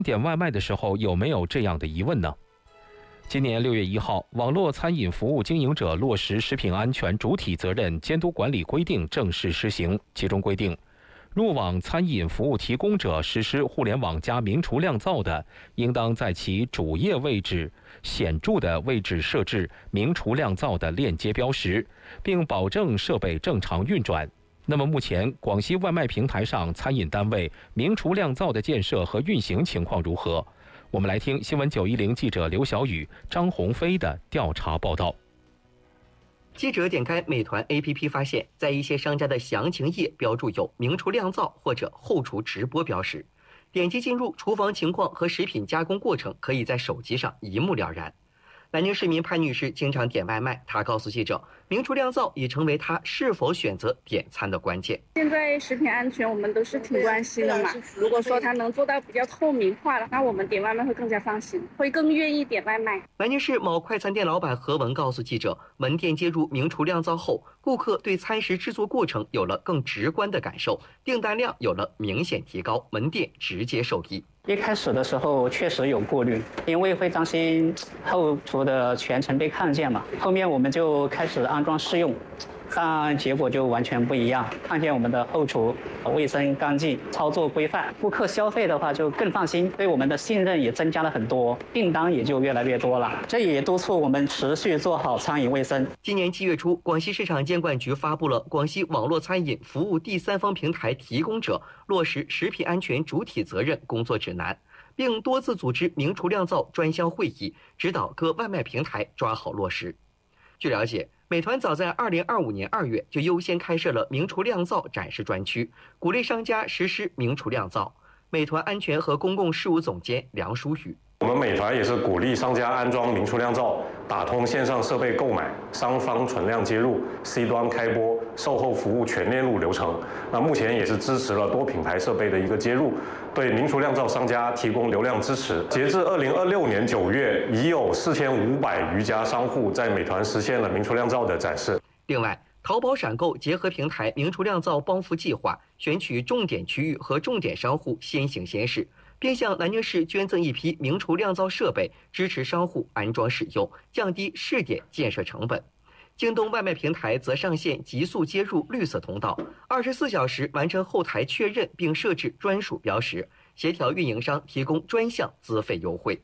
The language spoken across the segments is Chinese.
点外卖的时候有没有这样的疑问呢？今年6月1号，网络餐饮服务经营者落实食品安全主体责任监督管理规定正式施行，其中规定，入网餐饮服务提供者实施互联网加明厨亮灶的，应当在其主页位置显著的位置设置明厨亮灶的链接标识，并保证设备正常运转。那么目前广西外卖平台上餐饮单位明厨亮灶的建设和运行情况如何？我们来听新闻910记者刘小雨、张鸿飞的调查报道。 记者点开美团 APP 发现，在一些商家的详情页标注有明厨亮灶或者后厨直播标识，点击进入厨房情况和食品加工过程，可以在手机上一目了然。南宁市民潘女士经常点外卖，她告诉记者，明厨亮灶已成为她是否选择点餐的关键。 现在食品安全我们都是挺关心的嘛，如果说它能做到比较透明化了，那我们点外卖会更加放心，会更愿意点外卖。 南宁市某快餐店老板何文告诉记者，门店接入明厨亮灶后，顾客对餐食制作过程有了更直观的感受，订单量有了明显提高，门店直接受益。 一开始的时候确实有顾虑，因为会担心后厨的全程被看见嘛。后面我们就开始安装试用，但结果就完全不一样。看见我们的后厨卫生干净，操作规范，顾客消费的话就更放心，对我们的信任也增加了很多，订单也就越来越多了。这也督促我们持续做好餐饮卫生。 今年7月初，广西市场监管局发布了《广西网络餐饮服务第三方平台提供者落实食品安全主体责任工作指南》，并多次组织明厨亮灶专项会议，指导各外卖平台抓好落实。据了解，美团早在2025年2月就优先开设了明厨亮灶展示专区，鼓励商家实施明厨亮灶。美团安全和公共事务总监梁书宇： 我们美团也是鼓励商家安装明厨亮灶，打通线上设备购买、商方存量接入、C 端开播、售后服务全链路流程。那目前也是支持了多品牌设备的一个接入，对明厨亮灶商家提供流量支持。截至2026年9月，已有4500余家商户在美团实现了明厨亮灶的展示。 另外，淘宝闪购结合平台明厨亮灶帮扶计划，选取重点区域和重点商户先行先试，并向南宁市捐赠一批明厨亮灶设备，支持商户安装使用，降低试点建设成本。京东外卖平台则上线极速接入绿色通道，24小时完成后台确认并设置专属标识，协调运营商提供专项资费优惠。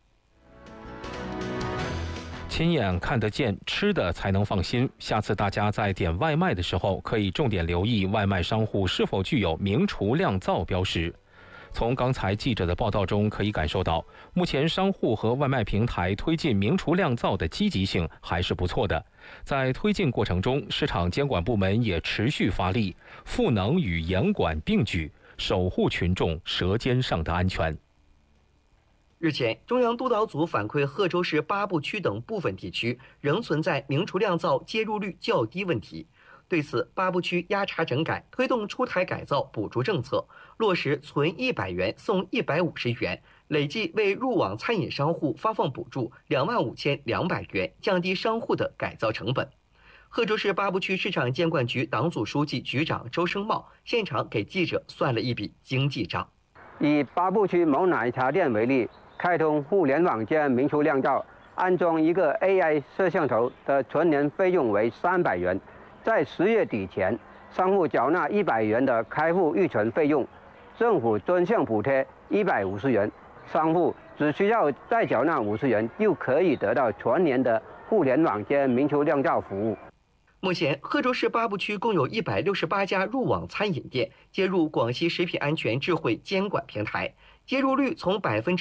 亲眼看得见，吃的才能放心。下次大家在点外卖的时候，可以重点留意外卖商户是否具有明厨亮灶标识。从刚才记者的报道中可以感受到，目前商户和外卖平台推进明厨亮灶的积极性还是不错的。在推进过程中，市场监管部门也持续发力，赋能与严管并举，守护群众舌尖上的安全。 日前，中央督导组反馈贺州市八部区等部分地区仍存在明厨亮灶接入率较低问题。对此，八部区压查整改，推动出台改造补助政策，落实存100元送150元，累计为入网餐饮商户发放补助25200元，降低商户的改造成本。贺州市八部区市场监管局党组书记、局长周生茂现场给记者算了一笔经济账。 以八部区某奶茶店为例，开通互联网加明厨亮灶，安装一个 AI 摄像头的全年费用为300元。在10月底前，商户缴纳100元的开户预存费用，政府专项补贴150元，商户只需要再缴纳50元，就可以得到全年的互联网加明厨亮灶服务。 目前，贺州市八部区共有168家入网餐饮店接入广西食品安全智慧监管平台，接入率从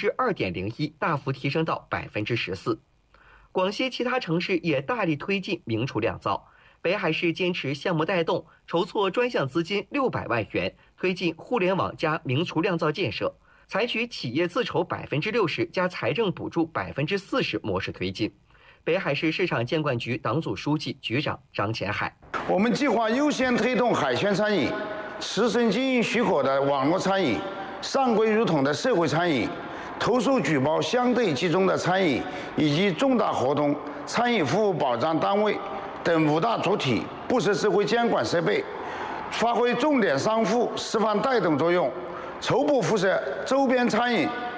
2.01%大幅提升到14%。广西其他城市也大力推进明厨亮灶。北海市坚持项目带动，筹措专项资金600万元，推进互联网加明厨亮灶建设，采取企业自筹60%加财政补助40%模式推进。北海市市场监管局党组书记、局长张前海： 我们计划优先推动海鲜餐饮、持证经营许可的网络餐饮、上规入统的社会餐饮、投诉举报相对集中的餐饮以及重大活动餐饮服务保障单位等5大主体不实施回监管设备，发挥重点商户示范带动作用，逐步辐射周边餐饮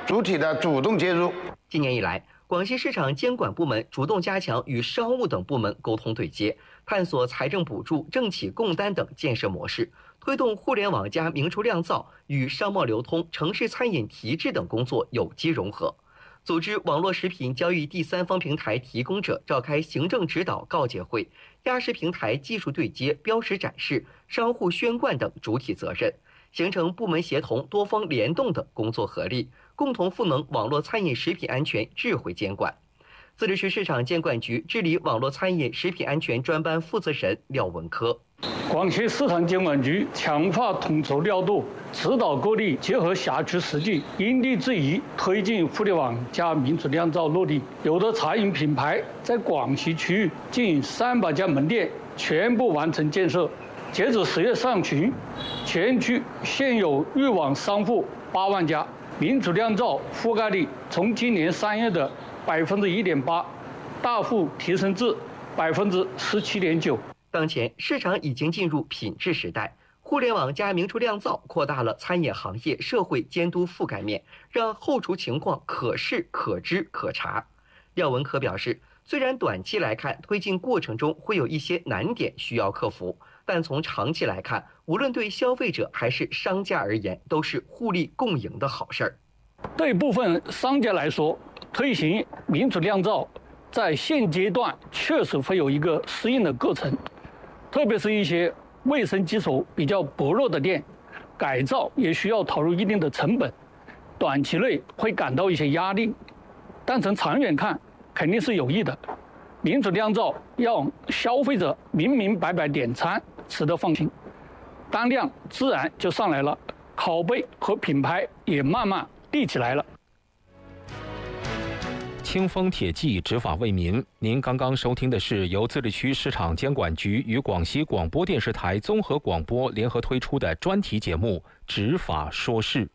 主体的主动介入。 今年以来，广西市场监管部门主动加强与商务等部门沟通对接，探索财政补助、政企共担等建设模式，推动互联网加明厨亮灶与商贸流通、城市餐饮提质等工作有机融合。组织网络食品交易第三方平台提供者召开行政指导告诫会，压实平台技术对接、标识展示、商户宣贯等主体责任，形成部门协同、多方联动的工作合力，共同赋能网络餐饮食品安全智慧监管。自治区市场监管局治理网络餐饮食品安全专班负责人廖文科。 广西市场监管局强化统筹调度，指导各地结合辖区实际，因地制宜推进互联网加明厨亮灶落地。有的茶饮品牌在广西区域近300家门店全部完成建设。截止10月上旬，全区现有预网商户8万家，明厨亮灶覆盖率从今年3月的1.8%大幅提升至17.9%。 当前市场已经进入品质时代，互联网加明厨亮灶扩大了餐饮行业社会监督覆盖面，让后厨情况可视、可知、可查。廖文科表示，虽然短期来看推进过程中会有一些难点需要克服，但从长期来看，无论对消费者还是商家而言，都是互利共赢的好事儿。 对部分商家来说，推行明厨亮灶在现阶段确实会有一个适应的过程。特别是一些卫生基础比较薄弱的店，改造也需要投入一定的成本，短期内会感到一些压力，但从长远看肯定是有益的。明厨亮灶让消费者明明白白点餐，吃得放心，单量自然就上来了，口碑和品牌也慢慢立起来了。 清风铁骑，执法为民。您刚刚收听的是由自治区市场监管局与广西广播电视台综合广播联合推出的专题节目《执法说事》。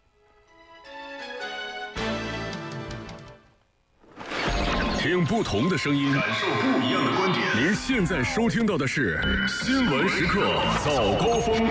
听不同的声音，感受不一样的观点。您现在收听到的是新闻时刻早高峰。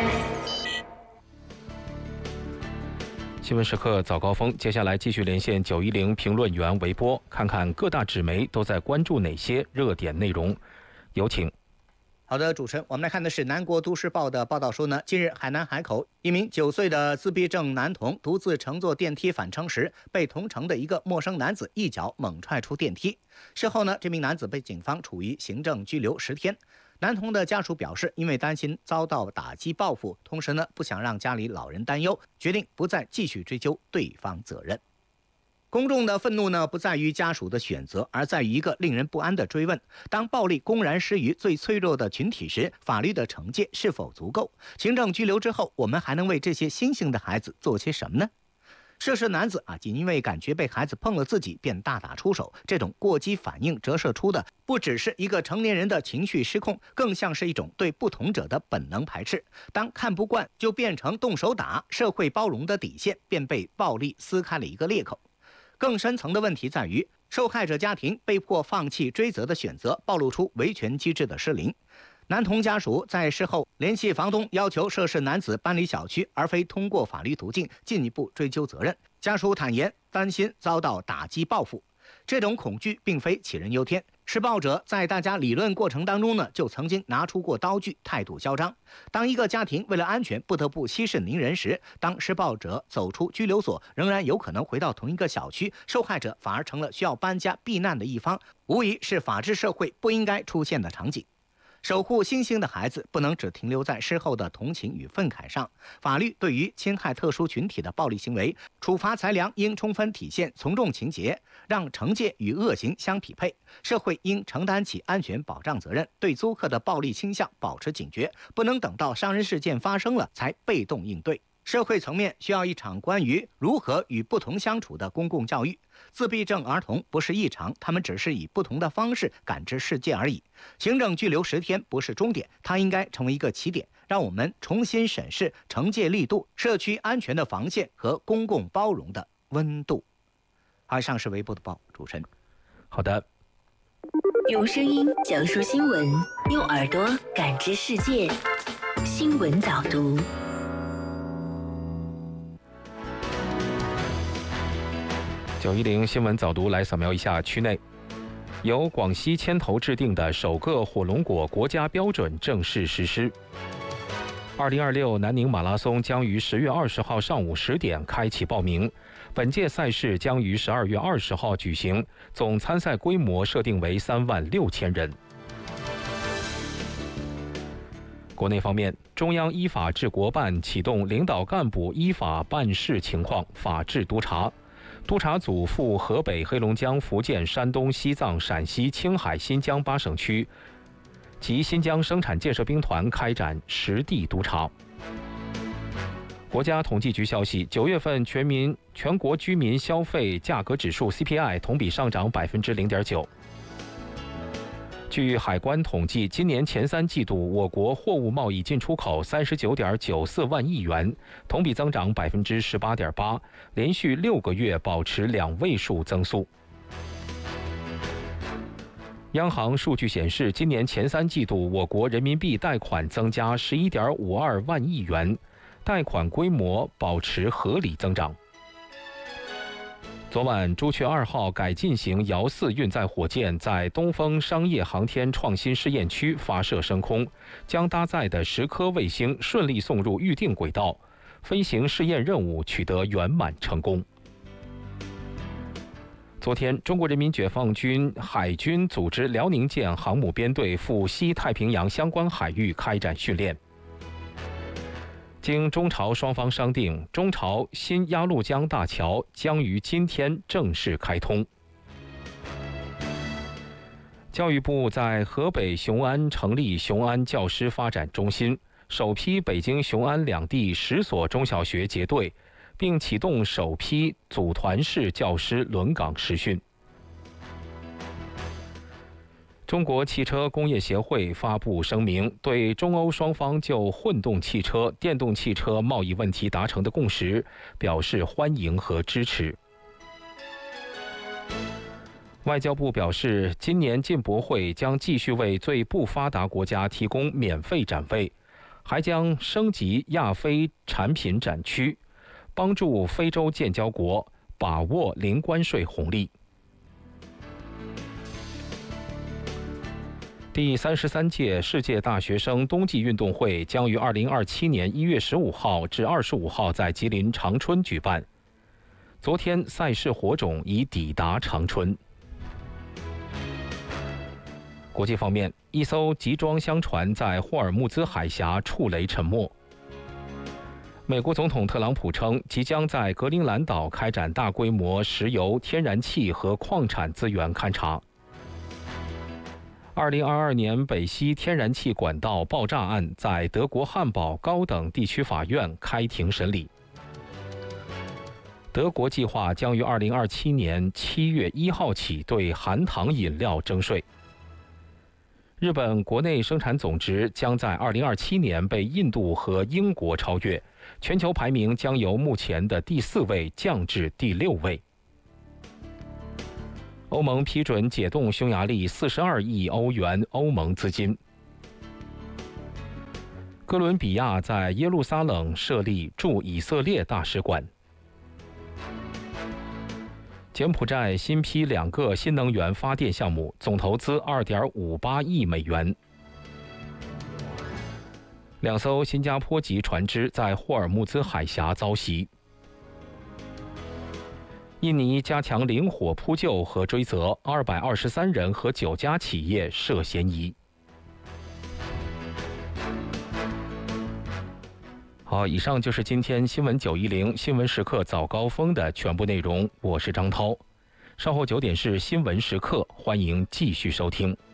新闻时刻早高峰，接下来继续连线910评论员韦波，看看各大纸媒都在关注哪些热点内容。有请。 好的，主持人，我们来看的是南国都市报的报道说呢，近日海南海口一名9岁的自闭症男童独自乘坐电梯返程时，被同乘的一个陌生男子一脚猛踹出电梯。事后呢，这名男子被警方处以行政拘留10天。男童的家属表示，因为担心遭到打击报复，同时呢不想让家里老人担忧，决定不再继续追究对方责任。公众的愤怒呢，不在于家属的选择，而在于一个令人不安的追问：当暴力公然施于最脆弱的群体时，法律的惩戒是否足够？行政拘留之后，我们还能为这些新兴的孩子做些什么呢？涉事男子仅因为感觉被孩子碰了自己，便大打出手。这种过激反应折射出的不只是一个成年人的情绪失控，更像是一种对不同者的本能排斥。当看不惯就变成动手打，社会包容的底线便被暴力撕开了一个裂口。更深层的问题在于，受害者家庭被迫放弃追责的选择，暴露出维权机制的失灵。男童家属在事后联系房东，要求涉事男子搬离小区，而非通过法律途径进一步追究责任。家属坦言，担心遭到打击报复。这种恐惧并非杞人忧天，施暴者在大家理论过程当中呢，就曾经拿出过刀具，态度嚣张。当一个家庭为了安全不得不息事宁人时，当施暴者走出拘留所，仍然有可能回到同一个小区，受害者反而成了需要搬家避难的一方，无疑是法治社会不应该出现的场景。守护新兴的孩子不能只停留在事后的同情与愤慨上，法律对于侵害特殊群体的暴力行为，处罚裁量应充分体现从重情节，让惩戒与恶行相匹配。社会应承担起安全保障责任，对租客的暴力倾向保持警觉，不能等到伤人事件发生了才被动应对。社会层面需要一场关于如何与不同相处的公共教育。自闭症儿童不是异常，他们只是以不同的方式感知世界而已。行政拘留10天不是终点，它应该成为一个起点，让我们重新审视惩戒力度、社区安全的防线和公共包容的温度。以上是微博的报，主持人。 好的。 用声音讲述新闻，用耳朵感知世界。新闻早读。 910新闻早读来扫描一下区内。由广西牵头制定的首个火龙果国家标准正式实施。2026南宁马拉松将于10月20号上午10点开启报名，本届赛事将于12月20号举行，总参赛规模设定为36000人。国内方面，中央依法治国办启动领导干部依法办事情况法治督查。督查组赴河北、黑龙江、福建、山东、西藏、陕西、青海、新疆8省区及新疆生产建设兵团开展实地督查。国家统计局消息，9月份全国居民消费价格指数 CPI 同比上涨0.9%。据海关统计，今年前3季度我国货物贸易进出口39.94万亿元，同比增长18.8%，连续6个月保持2位数增速。央行数据显示，今年前3季度我国人民币贷款增加11.52万亿元，贷款规模保持合理增长。昨晚，朱雀2号改进型遥4运载火箭在东风商业航天创新试验区发射升空，将搭载的10颗卫星顺利送入预定轨道，飞行试验任务取得圆满成功。昨天，中国人民解放军海军组织辽宁舰航母编队赴西太平洋相关海域开展训练。经中朝双方商定，中朝新鸭绿江大桥将于今天正式开通。教育部在河北雄安成立雄安教师发展中心，首批北京雄安两地10所中小学结队，并启动首批组团式教师轮岗实训。中国汽车工业协会发布声明，对中欧双方就混动汽车、电动汽车贸易问题达成的共识表示欢迎和支持。外交部表示，今年进博会将继续为最不发达国家提供免费展位，还将升级亚非产品展区，帮助非洲建交国把握零关税红利。第33届世界大学生冬季运动会将于2027年1月15号至25号在吉林长春举办。昨天，赛事火种已抵达长春。国际方面，一艘集装箱船在霍尔木兹海峡触雷沉没。美国总统特朗普称，即将在格陵兰岛开展大规模石油、天然气和矿产资源勘察。2022年北溪天然气管道爆炸案在德国汉堡高等地区法院开庭审理。德国计划将于2027年7月1号起对含糖饮料征税。日本国内生产总值将在2027年被印度和英国超越，全球排名将由目前的第4位降至第6位。欧盟批准解冻匈牙利42亿欧元欧盟资金。哥伦比亚在耶路撒冷设立驻以色列大使馆。柬埔寨新批2个新能源发电项目，总投资2.58亿美元。2艘新加坡籍船只在霍尔木兹海峡遭袭。印尼加强灵活扑救和追责，223人和9家企业涉嫌疑。好，以上就是今天新闻910新闻时刻早高峰的全部内容。我是张涛，稍后9点是新闻时刻，欢迎继续收听。